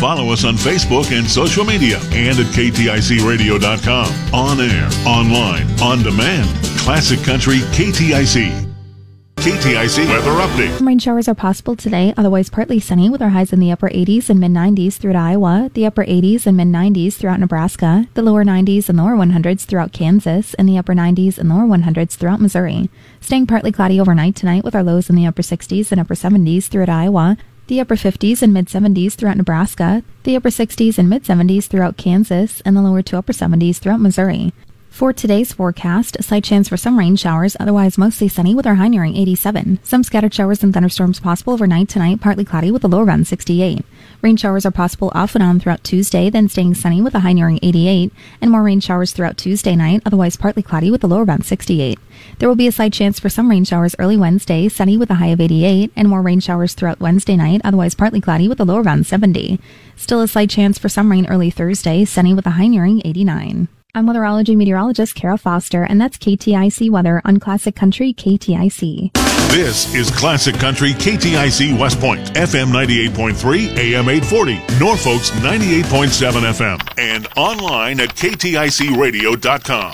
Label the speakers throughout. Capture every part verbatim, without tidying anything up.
Speaker 1: Follow us on Facebook and social media and at K T I C radio dot com. On air, online, on demand. Classic Country K T I C. K T I C weather update.
Speaker 2: Rain showers are possible today, otherwise partly sunny with our highs in the upper eighties and mid nineties throughout Iowa, the upper eighties and mid nineties throughout Nebraska, the lower nineties and lower hundreds throughout Kansas, and the upper nineties and lower hundreds throughout Missouri. Staying partly cloudy overnight tonight with our lows in the upper sixties and upper seventies throughout Iowa, the upper fifties and mid seventies throughout Nebraska, the upper sixties and mid seventies throughout Kansas, and the lower to upper seventies throughout Missouri. For today's forecast, a slight chance for some rain showers, otherwise mostly sunny with our high nearing eighty-seven. Some scattered showers and thunderstorms possible overnight tonight, partly cloudy with a low around sixty-eight. Rain showers are possible off and on throughout Tuesday, then staying sunny with a high nearing eighty-eight, and more rain showers throughout Tuesday night, otherwise partly cloudy with a low around sixty-eight. There will be a slight chance for some rain showers early Wednesday, sunny with a high of eighty-eight, and more rain showers throughout Wednesday night, otherwise partly cloudy with a low around seventy. Still a slight chance for some rain early Thursday, sunny with a high nearing eighty-nine. I'm weatherology meteorologist Kara Foster, and that's K T I C weather on Classic Country K T I C.
Speaker 1: This is Classic Country K T I C West Point, F M ninety-eight point three, A M eight forty, Norfolk's ninety-eight point seven F M, and online at K T I C radio dot com.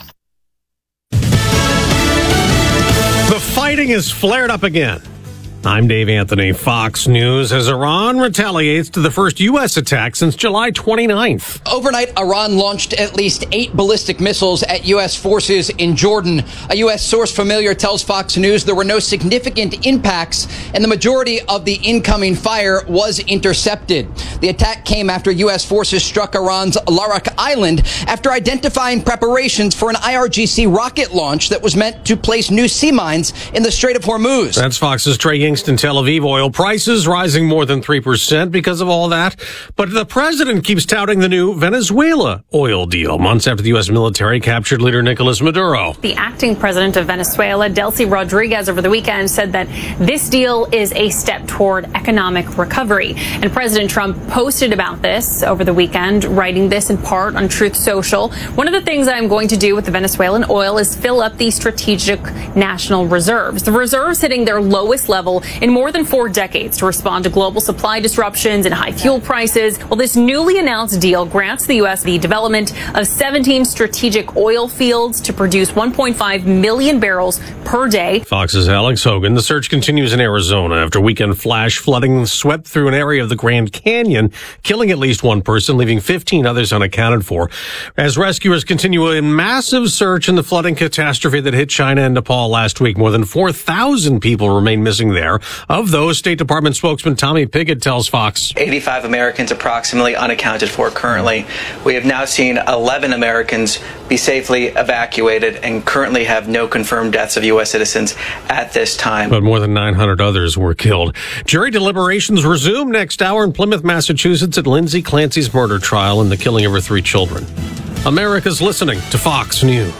Speaker 3: The fighting is flared up again. I'm Dave Anthony, Fox News, as Iran retaliates to the first U S attack since July twenty-ninth.
Speaker 4: Overnight, Iran launched at least eight ballistic missiles at U S forces in Jordan. A U S source familiar tells Fox News there were no significant impacts, and the majority of the incoming fire was intercepted. The attack came after U S forces struck Iran's Larak Island after identifying preparations for an I R G C rocket launch that was meant to place new sea mines in the Strait of Hormuz.
Speaker 3: That's Fox's Trey in Tel Aviv. Oil prices rising more than three percent because of all that. But the president keeps touting the new Venezuela oil deal months after the U S military captured leader Nicolas Maduro.
Speaker 5: The acting president of Venezuela, Delcy Rodriguez, over the weekend said that this deal is a step toward economic recovery. And President Trump posted about this over the weekend, writing this in part on Truth Social. One of the things that I'm going to do with the Venezuelan oil is fill up the strategic national reserves. The reserves hitting their lowest level in more than four decades to respond to global supply disruptions and high fuel prices. Well, this newly announced deal grants the U S the development of seventeen strategic oil fields to produce one point five million barrels per day.
Speaker 3: Fox's Alex Hogan. The search continues in Arizona after weekend flash flooding swept through an area of the Grand Canyon, killing at least one person, leaving fifteen others unaccounted for. As rescuers continue a massive search in the flooding catastrophe that hit China and Nepal last week, more than four thousand people remain missing there. Of those, State Department spokesman Tommy Pigott tells Fox
Speaker 6: eighty-five Americans approximately unaccounted for currently. We have now seen eleven Americans be safely evacuated and currently have no confirmed deaths of U S citizens at this time.
Speaker 3: But more than nine hundred others were killed. Jury deliberations resume next hour in Plymouth, Massachusetts at Lindsay Clancy's murder trial and the killing of her three children. America's listening to Fox News.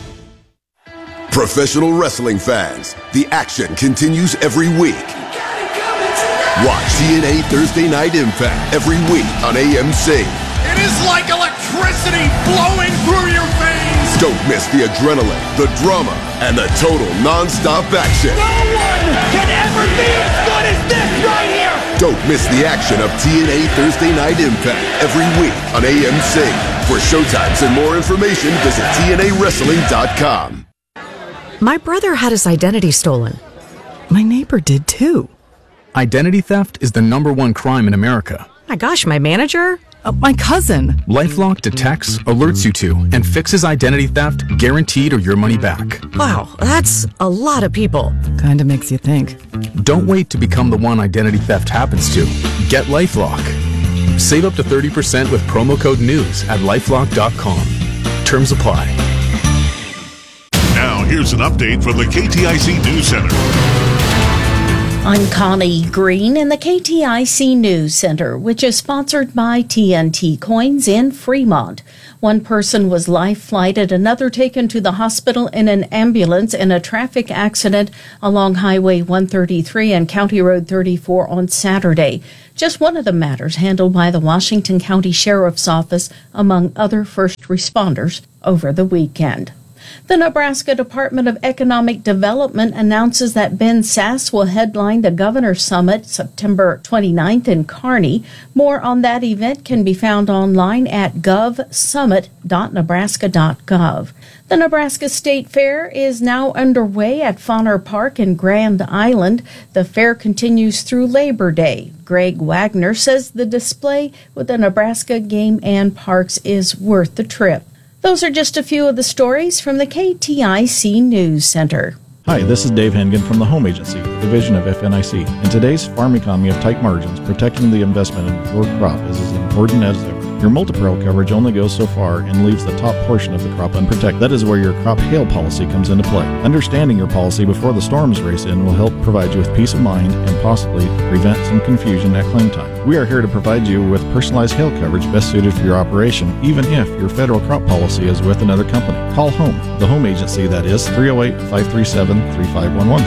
Speaker 7: Professional wrestling fans, the action continues every week. Watch T N A Thursday Night Impact every week on A M C.
Speaker 8: It is like electricity flowing through your veins.
Speaker 7: Don't miss the adrenaline, the drama, and the total non-stop action.
Speaker 8: No one can ever be as good as this right here.
Speaker 7: Don't miss the action of T N A Thursday Night Impact every week on A M C. For showtimes and more information, visit T N A wrestling dot com.
Speaker 9: My brother had his identity stolen. My neighbor did too.
Speaker 10: Identity theft is the number one crime in America.
Speaker 9: My gosh, my manager?
Speaker 10: Uh, my cousin. LifeLock detects, alerts you to, and fixes identity theft, guaranteed or your money back.
Speaker 9: Wow, that's a lot of people.
Speaker 10: Kinda makes you think. Don't wait to become the one identity theft happens to. Get LifeLock. Save up to thirty percent with promo code NEWS at lifelock dot com. Terms apply.
Speaker 1: Now, here's an update from the K T I C News Center.
Speaker 11: I'm Connie Green in the K T I C News Center, which is sponsored by T N T Coins in Fremont. One person was life-flighted, another taken to the hospital in an ambulance in a traffic accident along Highway one thirty-three and County Road thirty-four on Saturday. Just one of the matters handled by the Washington County Sheriff's Office, among other first responders, over the weekend. The Nebraska Department of Economic Development announces that Ben Sasse will headline the Governor Summit September twenty-ninth in Kearney. More on that event can be found online at gov summit dot nebraska dot gov. The Nebraska State Fair is now underway at Fauner Park in Grand Island. The fair continues through Labor Day. Greg Wagner says the display with the Nebraska Game and Parks is worth the trip. Those are just a few of the stories from the K T I C News Center.
Speaker 12: Hi, this is Dave Hengen from the Home Agency, the division of F N I C. In today's farm economy of tight margins, protecting the investment in your crop is as important as ever. Your multi-peril coverage only goes so far and leaves the top portion of the crop unprotected. That is where your crop hail policy comes into play. Understanding your policy before the storms race in will help provide you with peace of mind and possibly prevent some confusion at claim time. We are here to provide you with personalized hail coverage best suited for your operation, even if your federal crop policy is with another company. Call Home, the Home Agency, that is three oh eight, five three seven, three five one one.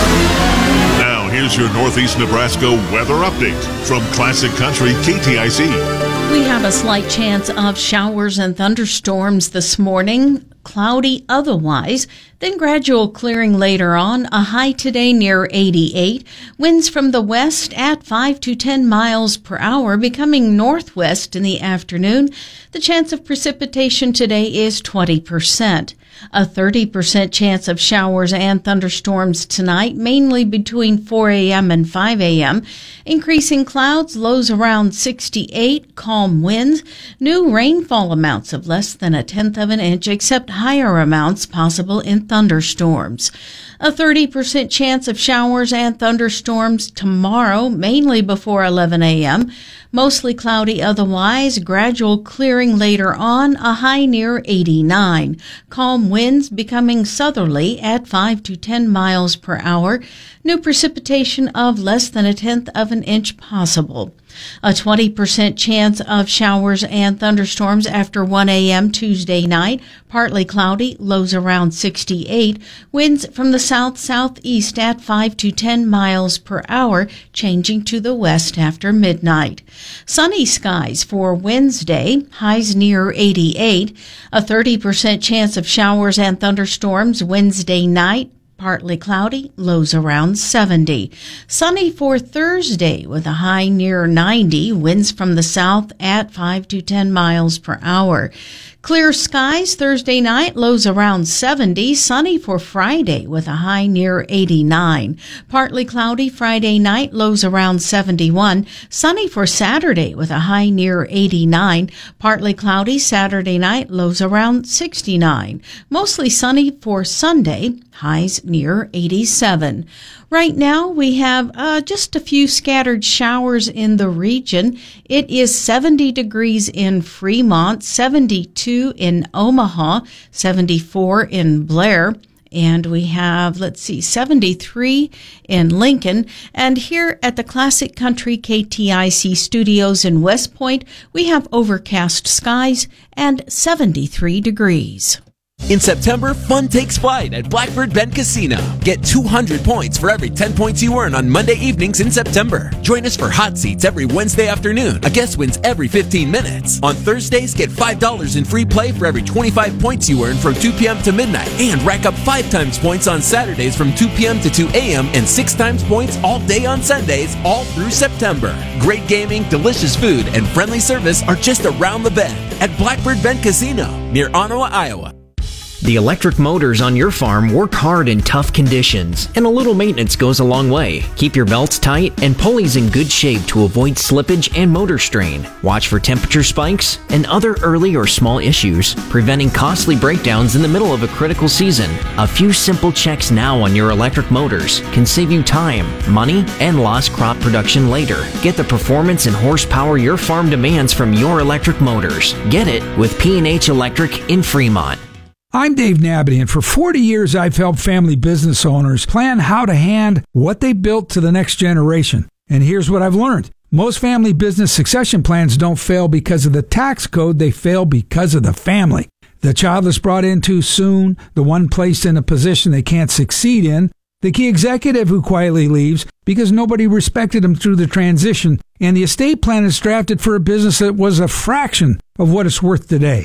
Speaker 1: Now, here's your Northeast Nebraska weather update from Classic Country K T I C.
Speaker 11: We have a slight chance of showers and thunderstorms this morning. Cloudy otherwise, then gradual clearing later on. A high today near eighty-eight. Winds from the west at five to ten miles per hour, becoming northwest in the afternoon. The chance of precipitation today is twenty percent. A thirty percent chance of showers and thunderstorms tonight, mainly between four a.m. and five a.m. Increasing clouds, lows around sixty-eight, calm winds. New rainfall amounts of less than a tenth of an inch, except higher amounts possible in thunderstorms. A thirty percent chance of showers and thunderstorms tomorrow, mainly before eleven a.m. Mostly cloudy otherwise, gradual clearing later on, a high near eighty-nine. Calm winds becoming southerly at five to ten miles per hour. New precipitation of less than a tenth of an inch possible. A twenty percent chance of showers and thunderstorms after one a.m. Tuesday night. Partly cloudy, lows around sixty-eight. Winds from the south-southeast at five to ten miles per hour, changing to the west after midnight. Sunny skies for Wednesday, highs near eighty-eight. A thirty percent chance of showers and thunderstorms Wednesday night. Partly cloudy, lows around seventy. Sunny for Thursday with a high near ninety, winds from the south at five to ten miles per hour. Clear skies Thursday night, lows around seventy. Sunny for Friday with a high near eighty-nine. Partly cloudy Friday night, lows around seventy-one. Sunny for Saturday with a high near eighty-nine. Partly cloudy Saturday night, lows around sixty-nine. Mostly sunny for Sunday, highs near eighty-seven. Right now, we have uh, just a few scattered showers in the region. It is seventy degrees in Fremont, seventy-two in Omaha, seventy-four in Blair, and we have, let's see, seventy-three in Lincoln. And here at the Classic Country K T I C studios in West Point, we have overcast skies and seventy-three degrees.
Speaker 13: In September, fun takes flight at Blackbird Bend Casino. Get two hundred points for every ten points you earn on Monday evenings in September. Join us for hot seats every Wednesday afternoon. A guest wins every fifteen minutes. On Thursdays, get five dollars in free play for every twenty-five points you earn from two p.m. to midnight. And rack up five times points on Saturdays from two p.m. to two a.m. and six times points all day on Sundays, all through September. Great gaming, delicious food, and friendly service are just around the bend at Blackbird Bend Casino near Ottawa, Iowa.
Speaker 14: The electric motors on your farm work hard in tough conditions, and a little maintenance goes a long way. Keep your belts tight and pulleys in good shape to avoid slippage and motor strain. Watch for temperature spikes and other early or small issues, preventing costly breakdowns in the middle of a critical season. A few simple checks now on your electric motors can save you time, money, and lost crop production later. Get the performance and horsepower your farm demands from your electric motors. Get it with P and H Electric in Fremont.
Speaker 15: I'm Dave Nabity, and for forty years I've helped family business owners plan how to hand what they built to the next generation. And here's what I've learned. Most family business succession plans don't fail because of the tax code, they fail because of the family. The child is brought in too soon, the one placed in a position they can't succeed in, the key executive who quietly leaves because nobody respected him through the transition, and the estate plan is drafted for a business that was a fraction of what it's worth today.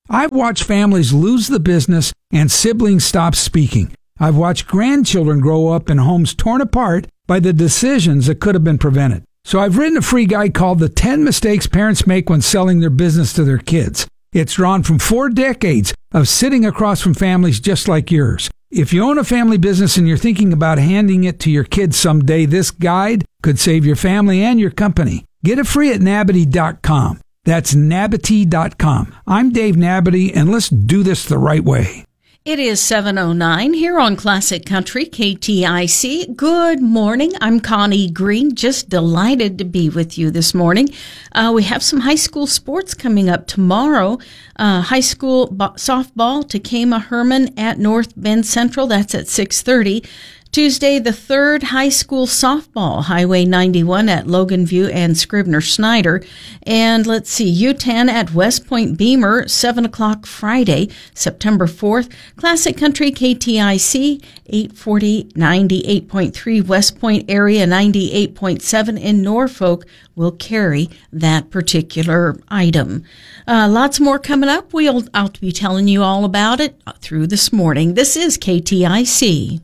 Speaker 15: I've watched families lose the business and siblings stop speaking. I've watched grandchildren grow up in homes torn apart by the decisions that could have been prevented. So I've written a free guide called The ten Mistakes Parents Make When Selling Their Business to Their Kids. It's drawn from four decades of sitting across from families just like yours. If you own a family business and you're thinking about handing it to your kids someday, this guide could save your family and your company. Get it free at Nabity dot com. That's Nabity dot com. I'm Dave Nabity, and let's do this the right way.
Speaker 11: It is seven oh nine here on Classic Country, K T I C. Good morning. I'm Connie Green. Just delighted to be with you this morning. Uh, we have some high school sports coming up tomorrow. Uh, high school bo- softball, Takema Herman at North Bend Central. That's at six thirty. Tuesday, the third high school softball, Highway ninety-one at Logan View and Scribner Snyder. And let's see, U ten at West Point Beamer, seven o'clock Friday, September fourth. Classic Country K T I C, eight forty, ninety-eight point three, West Point area, ninety-eight point seven in Norfolk will carry that particular item. Uh, lots more coming up. We'll, I'll be telling you all about it through this morning. This is K T I C.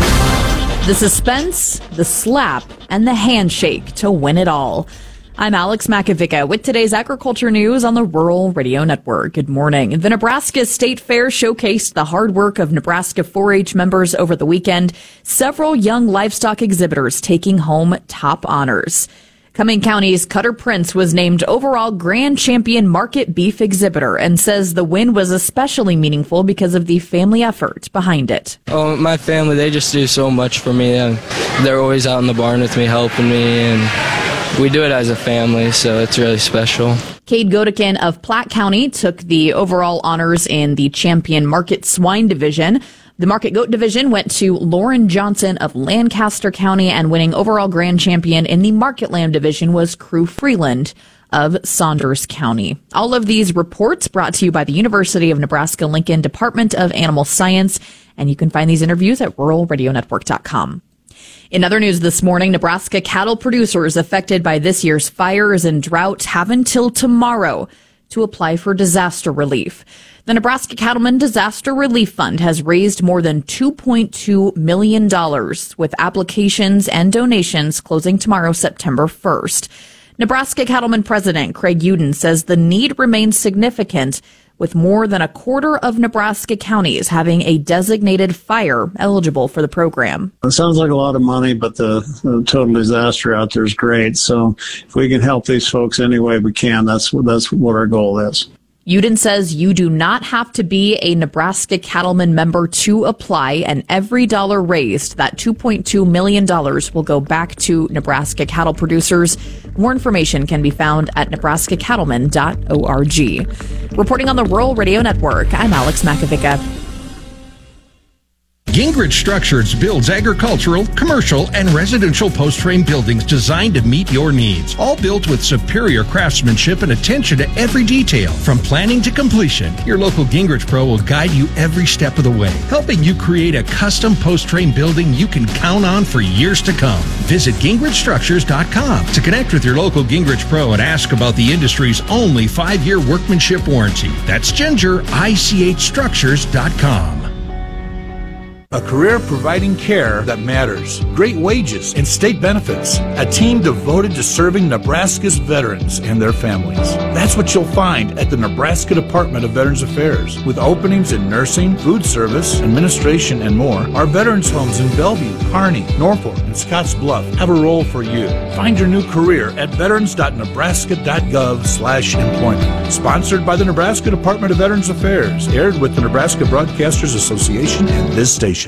Speaker 16: The suspense, the slap, and the handshake to win it all. I'm Alex Makovica with today's agriculture news on the Rural Radio Network. Good morning. The Nebraska State Fair showcased the hard work of Nebraska four H members over the weekend. Several young livestock exhibitors taking home top honors. Cumming County's Cutter Prince was named overall Grand Champion Market Beef Exhibitor and says the win was especially meaningful because of the family effort behind it.
Speaker 17: Oh, my family, they just do so much for me. And they're always out in the barn with me, helping me, and we do it as a family, so it's really special.
Speaker 16: Cade Godekin of Platte County took the overall honors in the Champion Market Swine Division. The Market Goat Division went to Lauren Johnson of Lancaster County, and winning overall Grand Champion in the Market Lamb Division was Crew Freeland of Saunders County. All of these reports brought to you by the University of Nebraska-Lincoln Department of Animal Science, and you can find these interviews at rural radio network dot com. In other news this morning, Nebraska cattle producers affected by this year's fires and drought have until tomorrow to apply for disaster relief. The Nebraska Cattlemen Disaster Relief Fund has raised more than two point two million dollars, with applications and donations closing tomorrow, September first. Nebraska Cattlemen President Craig Uden says the need remains significant, with more than a quarter of Nebraska counties having a designated fire eligible for the program.
Speaker 18: It sounds like a lot of money, but the, the total disaster out there is great. So if we can help these folks any way we can, that's, that's what our goal is.
Speaker 16: Uden says you do not have to be a Nebraska Cattlemen member to apply, and every dollar raised, that two point two million dollars, will go back to Nebraska cattle producers. More information can be found at nebraska cattlemen dot org. Reporting on the Rural Radio Network, I'm Alex Makovica.
Speaker 19: Gingrich Structures builds agricultural, commercial, and residential post-frame buildings designed to meet your needs. All built with superior craftsmanship and attention to every detail. From planning to completion, your local Gingrich Pro will guide you every step of the way, helping you create a custom post-frame building you can count on for years to come. Visit gingrich structures dot com to connect with your local Gingrich Pro and ask about the industry's only five-year workmanship warranty. That's ginger I C H structures dot com.
Speaker 20: A career providing care that matters, great wages, and state benefits. A team devoted to serving Nebraska's veterans and their families. That's what you'll find at the Nebraska Department of Veterans Affairs. With openings in nursing, food service, administration, and more, our veterans homes in Bellevue, Kearney, Norfolk, and Scotts Bluff have a role for you. Find your new career at veterans dot nebraska dot gov slash employment. Sponsored by the Nebraska Department of Veterans Affairs. Aired with the Nebraska Broadcasters Association and this station.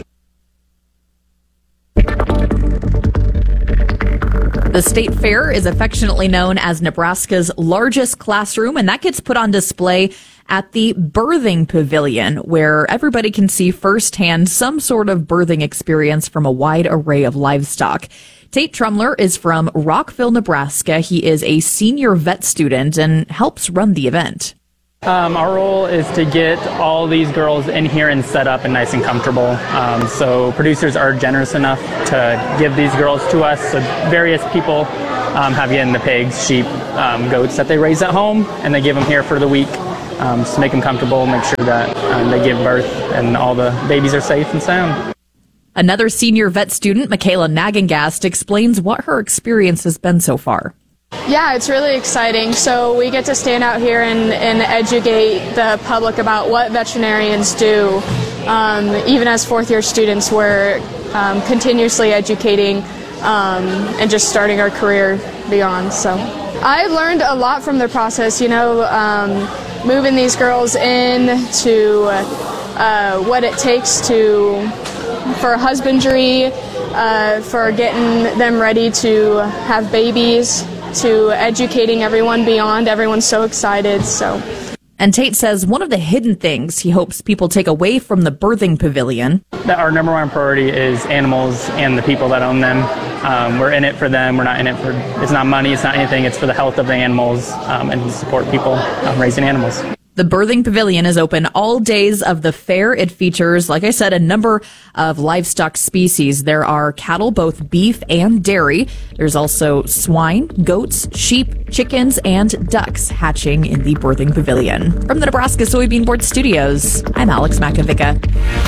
Speaker 16: The State Fair is affectionately known as Nebraska's largest classroom, and that gets put on display at the Birthing Pavilion, where everybody can see firsthand some sort of birthing experience from a wide array of livestock. Tate Trumler is from Rockville, Nebraska. He is a senior vet student and helps run the event.
Speaker 21: Um, our role is to get all these girls in here and set up and nice and comfortable. Um, so producers are generous enough to give these girls to us. So various people um, have getting the pigs, sheep, um, goats that they raise at home, and they give them here for the week. um, just to make them comfortable, make sure that um, they give birth and all the babies are safe and sound.
Speaker 16: Another senior vet student, Michaela Nagengast, explains what her experience has been so far.
Speaker 2: Yeah, it's really exciting. So we get to stand out here and, and educate the public about what veterinarians do. Um, even as fourth-year students, we're um, continuously educating um, and just starting our career beyond. So I learned a lot from the process, you know, um, moving these girls in to uh, what it takes to for husbandry, uh, for getting them ready to have babies, to educating everyone beyond. Everyone's so excited. So.
Speaker 16: And Tate says one of the hidden things he hopes people take away from the birthing pavilion.
Speaker 21: That our number one priority is animals and the people that own them. Um, we're in it for them. We're not in it for, it's not money, it's not anything. It's for the health of the animals um, and to support people um, raising animals.
Speaker 16: The birthing pavilion is open all days of the fair. It features, like I said, a number of livestock species. There are cattle, both beef and dairy. There's also swine, goats, sheep, chickens, and ducks hatching in the birthing pavilion. From the Nebraska Soybean Board Studios, I'm Alex Makovica.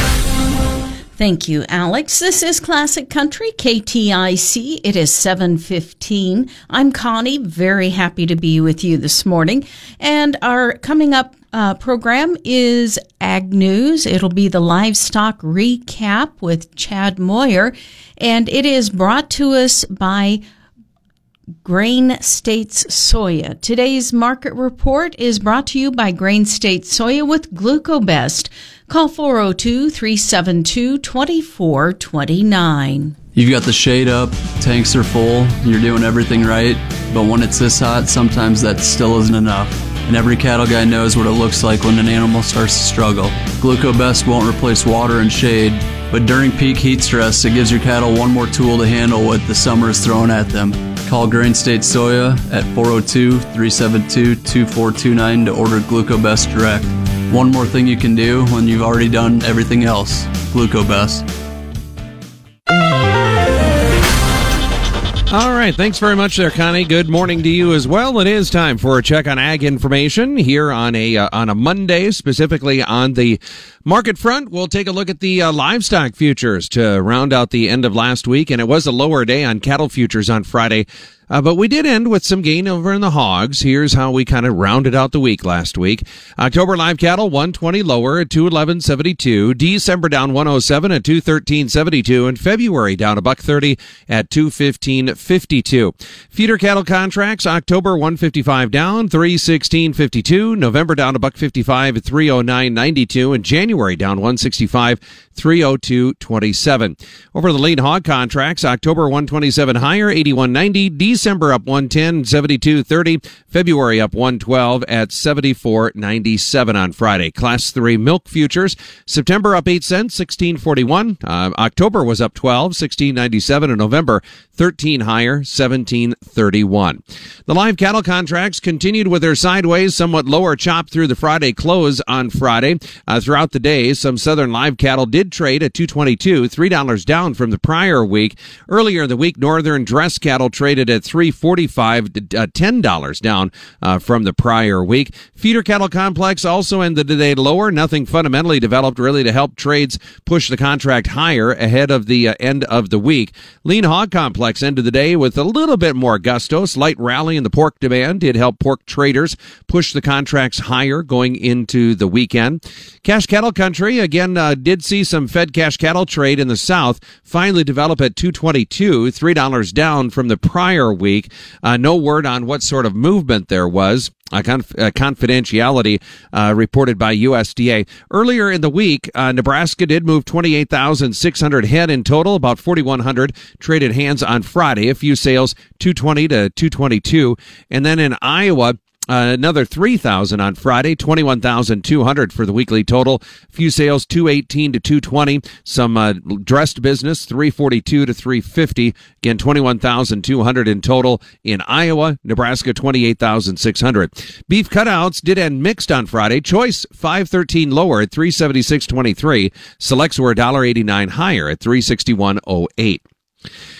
Speaker 11: Thank you, Alex. This is Classic Country, K T I C. It is seven fifteen. I'm Connie, very happy to be with you this morning. And our coming up uh, program is Ag News. It'll be the Livestock Recap with Chad Moyer. And it is brought to us by Grain States Soya. Today's market report is brought to you by Grain States Soya with Glucobest. Call four oh two, three seven two, two four two nine.
Speaker 22: You've got the shade up, tanks are full, you're doing everything right, but when it's this hot, sometimes that still isn't enough. And every cattle guy knows what it looks like when an animal starts to struggle. Glucobest won't replace water and shade, but during peak heat stress, it gives your cattle one more tool to handle what the summer is throwing at them. Call Grain States Soya at four oh two, three seven two, two four two nine to order Glucobest direct. One more thing you can do when you've already done everything else. Glucobest.
Speaker 23: All right, thanks very much there, Connie. Good morning to you as well. It is time for a check on ag information here on a uh, on a Monday, specifically on the market front. We'll take a look at the uh, livestock futures to round out the end of last week, and it was a lower day on cattle futures on Friday. Uh, but we did end with some gain over in the hogs. Here's how we kind of rounded out the week last week. October live cattle, one twenty lower at two eleven seventy-two. December down one oh seven at two thirteen seventy-two. And February down a buck thirty at two fifteen fifty-two. Feeder cattle contracts, October one fifty-five down, three sixteen fifty-two. November down a buck fifty-five at three oh nine ninety-two. And January down one sixty-five, three oh two twenty-seven. Over the lean hog contracts, October one twenty-seven higher, eighty-one ninety. December up one ten, seventy-two thirty. February up one twelve at seventy-four ninety-seven on Friday. Class three milk futures, September up eight cents, sixteen forty-one. Uh, October was up twelve, sixteen ninety-seven. And November thirteen higher, seventeen thirty-one. The live cattle contracts continued with their sideways, somewhat lower chop through the Friday close on Friday. Uh, throughout the day, some southern live cattle did trade at two twenty-two, three dollars down from the prior week. Earlier in the week, northern dress cattle traded at three forty-five, uh, ten dollars down uh, from the prior week. Feeder cattle complex also ended the day lower. Nothing fundamentally developed really to help trades push the contract higher ahead of the uh, end of the week. Lean hog complex ended the day with a little bit more gusto. Slight rally in the pork demand did help pork traders push the contracts higher going into the weekend. Cash cattle country, again, uh, did see some fed cash cattle trade in the south finally develop at two twenty-two, three dollars down from the prior week. Uh, no word on what sort of movement there was. Uh, conf- uh, confidentiality uh, reported by U S D A. Earlier in the week, uh, Nebraska did move twenty-eight thousand six hundred head in total, about forty-one hundred traded hands on Friday. A few sales, two twenty to two twenty-two. And then in Iowa, Uh, another three thousand on Friday, twenty-one thousand two hundred for the weekly total. Few sales, two eighteen to two twenty. Some uh, dressed business, three forty-two to three fifty. Again, twenty-one thousand two hundred in total in Iowa. Nebraska, twenty-eight thousand six hundred. Beef cutouts did end mixed on Friday. Choice, five thirteen lower at three seventy-six twenty-three. Selects were one eighty-nine higher at three sixty-one oh eight.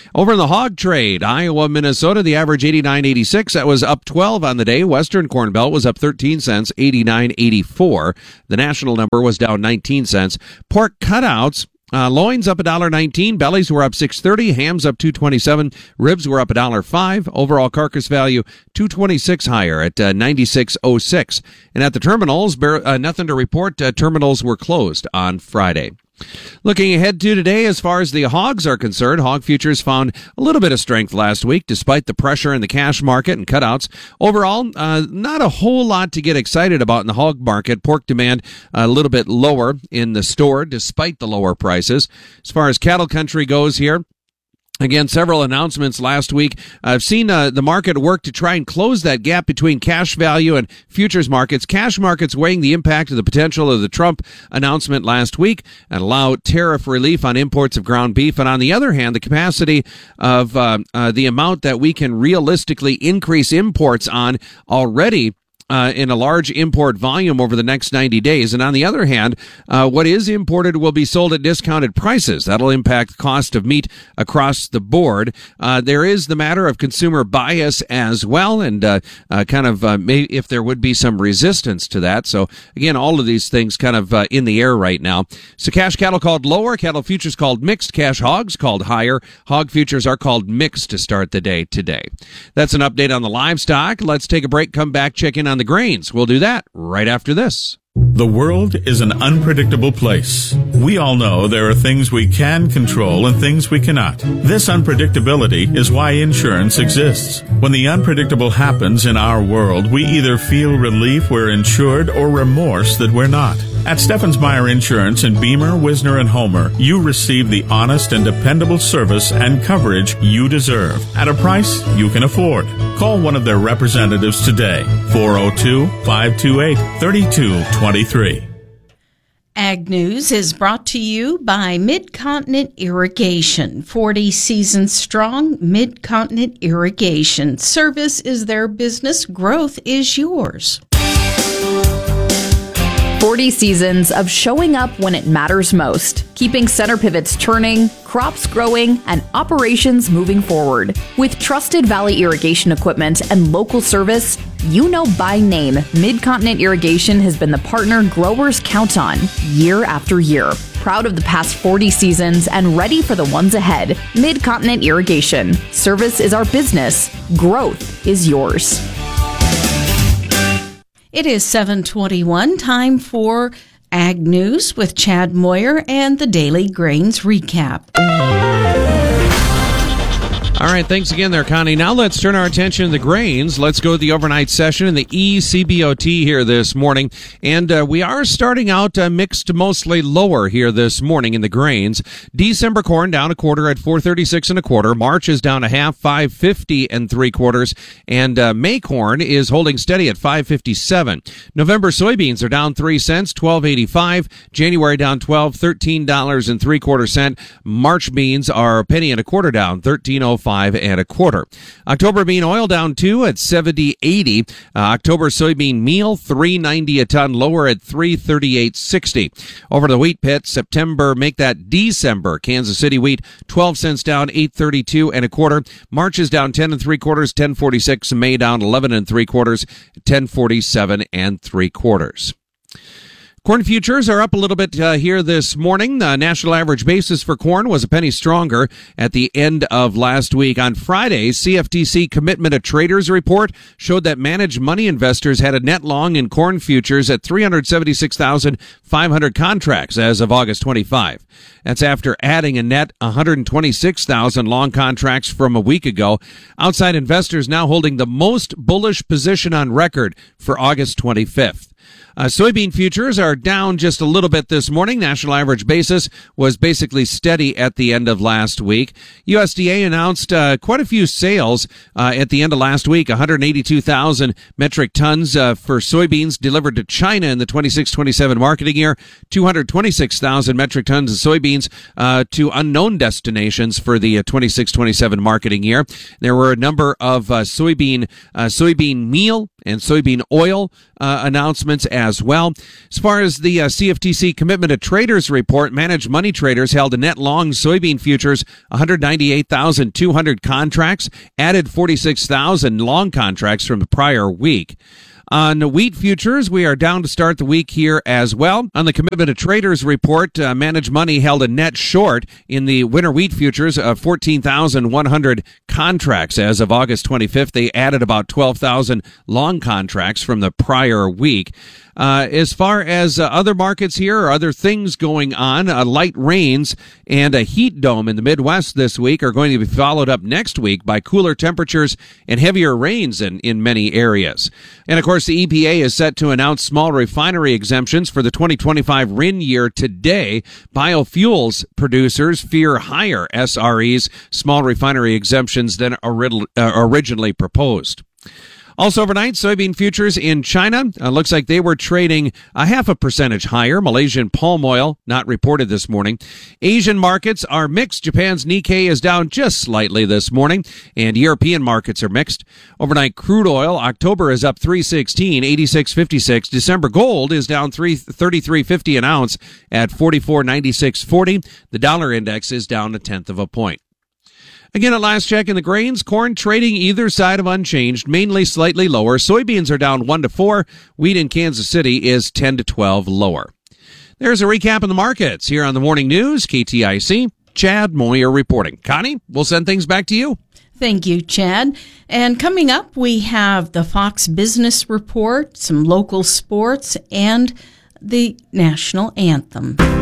Speaker 23: Over in the hog trade, Iowa, Minnesota, the average eighty-nine eighty-six. That was up twelve on the day. Western Corn Belt was up thirteen cents, eighty-nine eighty-four. The national number was down nineteen cents. Pork cutouts. Uh, loins up one dollar nineteen, bellies were up six thirty, hams up two twenty-seven, ribs were up one dollar five, overall carcass value two twenty-six higher at uh, ninety-six oh six. And at the terminals, bar- uh, nothing to report. Uh, terminals were closed on Friday. Looking ahead to today, as far as the hogs are concerned, hog futures found a little bit of strength last week despite the pressure in the cash market and cutouts. Overall, uh, not a whole lot to get excited about in the hog market. Pork demand a little bit lower in the store despite the lower prices. As far as cattle country goes here, again, several announcements last week. I've seen uh, the market work to try and close that gap between cash value and futures markets. Cash markets weighing the impact of the potential of the Trump announcement last week and allow tariff relief on imports of ground beef. And on the other hand, the capacity of uh, uh, the amount that we can realistically increase imports on already Uh, in a large import volume over the next ninety days. And on the other hand, uh, what is imported will be sold at discounted prices. That'll impact cost of meat across the board. Uh, there is the matter of consumer bias as well, and uh, uh, kind of uh, maybe if there would be some resistance to that. So again, all of these things kind of uh, in the air right now. So cash cattle called lower, cattle futures called mixed, cash hogs called higher. Hog futures are called mixed to start the day today. That's an update on the livestock. Let's take a break, come back, check in on the grains. We'll do that right after this.
Speaker 4: The world is an unpredictable place. We all know there are things we can control and things we cannot. This unpredictability is why insurance exists. When the unpredictable happens in our world, we either feel relief we're insured or remorse that we're not. At Steffens Meyer Insurance in Beamer, Wisner, and Homer, you receive the honest and dependable service and coverage you deserve at a price you can afford. Call one of their representatives today, four oh two, five two eight, three two two three.
Speaker 11: Ag News is brought to you by Mid-Continent Irrigation. forty seasons strong, Mid-Continent Irrigation. Service is their business. Growth is yours.
Speaker 16: forty seasons of showing up when it matters most, keeping center pivots turning, crops growing, and operations moving forward. With trusted Valley irrigation equipment and local service, you know by name, Mid-Continent Irrigation has been the partner growers count on year after year. Proud of the past forty seasons and ready for the ones ahead. Mid-Continent Irrigation. Service is our business. Growth is yours.
Speaker 11: It is seven twenty-one, time for Ag News with Chad Moyer and the Daily Grains Recap.
Speaker 23: All right, thanks again there, Connie. Now let's turn our attention to the grains. Let's go to the overnight session in the E C B O T here this morning. And uh, we are starting out uh, mixed mostly lower here this morning in the grains. December corn down a quarter at four thirty-six and a quarter. March is down a half, five fifty and three quarters. And uh, May corn is holding steady at five fifty-seven. November soybeans are down three cents, twelve eighty-five. January down twelve, thirteen dollars and three quarter cent. March beans are a penny and a quarter down, thirteen oh five and a quarter. October bean oil down two at seventy eighty. Uh, October soybean meal three ninety a ton lower at three thirty-eight sixty. Over to the wheat pit, September make that December. Kansas City wheat twelve cents down, eight thirty-two and a quarter. March is down ten and three quarters, ten forty-six. May down eleven and three quarters, ten forty-seven and three quarters. Corn futures are up a little bit uh, here this morning. The national average basis for corn was a penny stronger at the end of last week. On Friday, C F T C Commitment of Traders report showed that managed money investors had a net long in corn futures at three hundred seventy-six thousand five hundred contracts as of August twenty-fifth. That's after adding a net one hundred twenty-six thousand long contracts from a week ago. Outside investors now holding the most bullish position on record for August twenty-fifth. Uh, soybean futures are down just a little bit this morning. National average basis was basically steady at the end of last week. U S D A announced uh, quite a few sales uh, at the end of last week. one hundred eighty-two thousand metric tons uh, for soybeans delivered to China in the twenty-six twenty-seven marketing year. two hundred twenty-six thousand metric tons of soybeans uh, to unknown destinations for the uh, twenty-six twenty-seven marketing year. There were a number of uh, soybean uh, soybean meal and soybean oil uh, announcements as well. As far as the uh, C F T C Commitment of Traders report, managed money traders held a net long soybean futures one hundred ninety-eight thousand two hundred contracts, added forty-six thousand long contracts from the prior week. On the wheat futures, we are down to start the week here as well. On the Commitment of Traders report, uh, Managed Money held a net short in the winter wheat futures of fourteen thousand one hundred contracts. As of August twenty-fifth, they added about twelve thousand long contracts from the prior week. Uh, as far as uh, other markets here or other things going on, uh, light rains and a heat dome in the Midwest this week are going to be followed up next week by cooler temperatures and heavier rains in, in many areas. And of course, the E P A is set to announce small refinery exemptions for the twenty twenty-five R I N year today. Biofuels producers fear higher S R Es, small refinery exemptions, than ori- uh, originally proposed. Also overnight, soybean futures in China, uh, looks like they were trading a half a percentage higher. Malaysian palm oil, not reported this morning. Asian markets are mixed. Japan's Nikkei is down just slightly this morning, and European markets are mixed. Overnight crude oil, October is up three sixteen, eighty-six fifty-six. December gold is down thirty-three fifty an ounce at forty-four ninety-six forty. The dollar index is down a tenth of a point. Again, at last check in the grains, corn trading either side of unchanged, mainly slightly lower. Soybeans are down one to four. Wheat in Kansas City is ten to twelve lower. There's a recap of the markets here on the Morning News, K T I C. Chad Moyer reporting. Connie, we'll send things back to you.
Speaker 11: Thank you, Chad. And coming up, we have the Fox Business Report, some local sports, and the national anthem.